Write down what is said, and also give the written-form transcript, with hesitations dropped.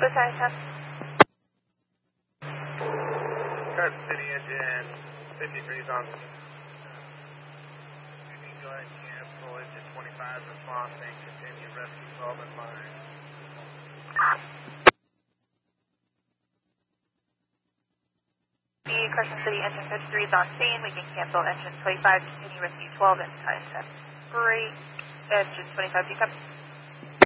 Busan 10. Carson City engine 53 is on. You can go ahead and cancel engine 25 response and continue rescue 12 and line. The Carson City engine 53 is on scene. We can cancel engine 25, continue rescue 12 and time 10. Great. Engine 25, do you copy?